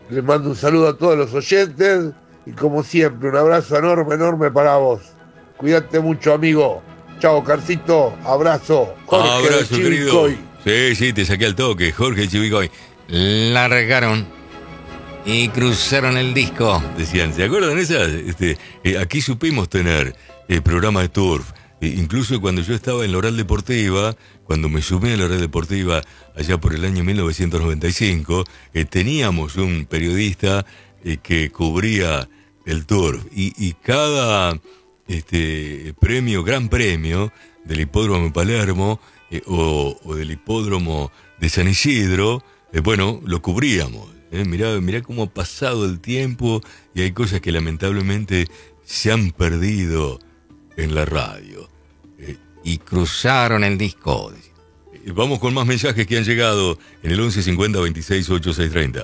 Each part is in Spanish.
Les mando un saludo a todos los oyentes y como siempre, un abrazo enorme, enorme para vos. Cuídate mucho, amigo. Chao, Carcito. Abrazo. Jorge de Abrazo, querido. Chivilcoy. Sí, te saqué al toque. Jorge de Chivilcoy. Largaron y cruzaron el disco. Decían, ¿se acuerdan esas? Aquí supimos tener el programa de Turf. Incluso cuando yo estaba en la Oral Deportiva, cuando me sumé a la Oral Deportiva allá por el año 1995, teníamos un periodista que cubría el Turf. Y cada premio, gran premio del Hipódromo de Palermo o del Hipódromo de San Isidro, bueno, lo cubríamos. Mirá cómo ha pasado el tiempo y hay cosas que lamentablemente se han perdido en la radio. Y cruzaron el disco. Vamos con más mensajes que han llegado en el 1150 26 8630.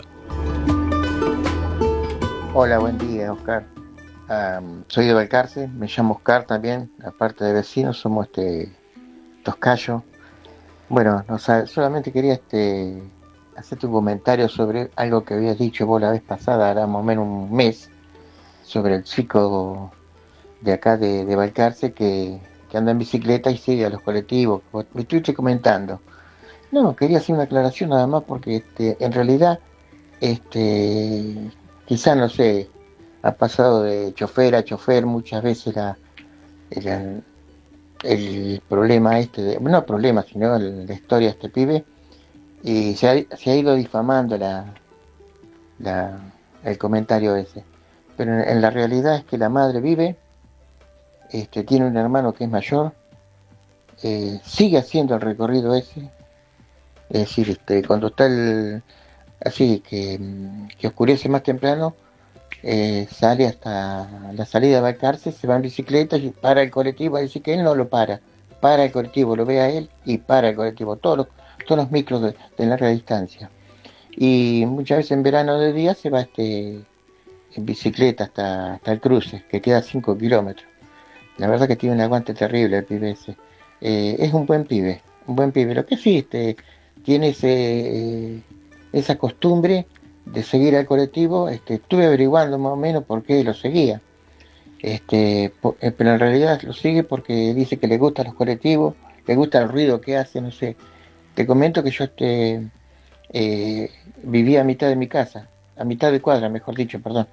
Hola, buen día, Oscar. Soy de Balcarce, me llamo Oscar también, aparte de vecinos, somos toscayos. Bueno, solamente quería hacerte un comentario sobre algo que habías dicho vos la vez pasada, hará más o menos un mes, sobre el chico de acá de Balcarce que anda en bicicleta y sigue a los colectivos. Me estuviste comentando. No, quería hacer una aclaración nada más porque en realidad, quizá, no sé, ha pasado de chofer a chofer muchas veces el problema no el problema, sino la historia de este pibe, y se ha ido difamando el comentario ese. Pero en la realidad es que la madre vive, tiene un hermano que es mayor, sigue haciendo el recorrido ese, es decir, cuando está así que oscurece más temprano, sale hasta la salida de Balcarce, se va en bicicleta y para el colectivo, dice que él no lo para el colectivo, lo ve a él y para el colectivo, todos los micros de larga distancia. Y muchas veces en verano de día se va en bicicleta hasta el cruce, que queda 5 kilómetros. La verdad que tiene un aguante terrible el pibe ese. Es un buen pibe. Lo que sí, tiene esa costumbre de seguir al colectivo. Estuve averiguando más o menos por qué lo seguía. Pero en realidad lo sigue porque dice que le gustan los colectivos, le gusta el ruido que hace, no sé. Te comento que yo vivía a mitad de mi casa, a mitad de cuadra, mejor dicho, perdón.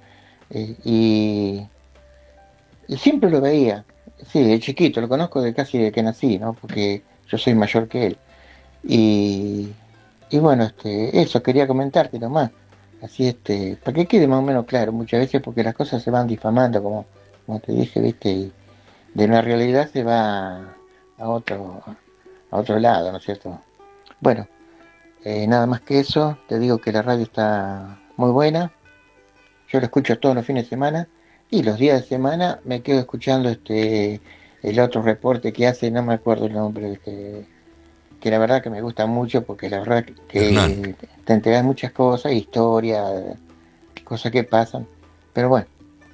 Y siempre lo veía. Sí, de chiquito, lo conozco casi de que nací, ¿no? Porque yo soy mayor que él. Y bueno, eso quería comentarte nomás. Así, para que quede más o menos claro, muchas veces porque las cosas se van difamando, como te dije, ¿viste? Y de una realidad se va a otro lado, ¿no es cierto? Bueno, nada más que eso, te digo que la radio está muy buena. Yo lo escucho todos los fines de semana. Y los días de semana me quedo escuchando el otro reporte que hace, no me acuerdo el nombre, que la verdad que me gusta mucho porque la verdad que te enteras muchas cosas, historias, cosas que pasan. Pero bueno,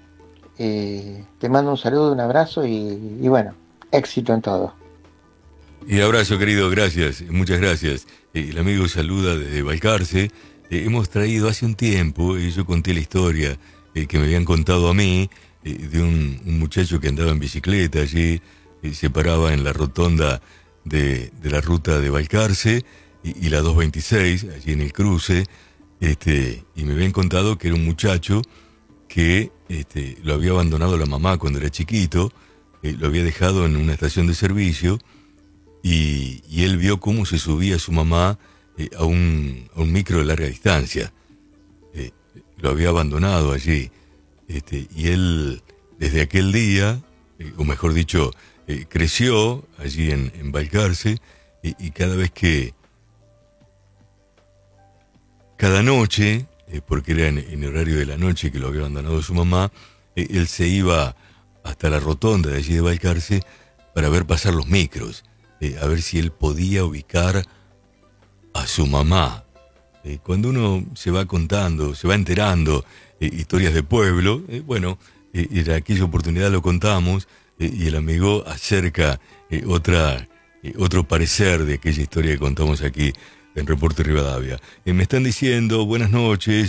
te mando un saludo, un abrazo y bueno, éxito en todo. Y abrazo, querido, gracias, muchas gracias. El amigo saluda desde Balcarce. Hemos traído hace un tiempo, yo conté la historia que me habían contado a mí, de un muchacho que andaba en bicicleta allí, se paraba en la rotonda de la ruta de Balcarce y la 226, allí en el cruce, y me habían contado que era un muchacho que lo había abandonado la mamá cuando era chiquito, lo había dejado en una estación de servicio, y él vio cómo se subía su mamá a un micro de larga distancia. Lo había abandonado allí, y él desde aquel día, o mejor dicho, creció allí en Balcarce, y cada noche, porque era en horario de la noche que lo había abandonado su mamá, él se iba hasta la rotonda de allí de Balcarce para ver pasar los micros, a ver si él podía ubicar a su mamá. Cuando uno se va contando, se va enterando historias de pueblo, bueno, en aquella oportunidad lo contamos, y el amigo acerca otro parecer de aquella historia que contamos aquí en Reporte Rivadavia. Me están diciendo, buenas noches,